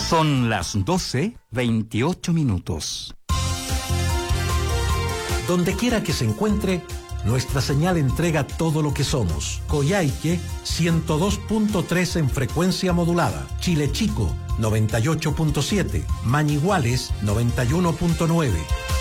Son las 12:28. Donde quiera que se encuentre, nuestra señal entrega todo lo que somos. Coyhaique 102.3 en frecuencia modulada. Chile Chico 98.7. Mañiguales 91.9.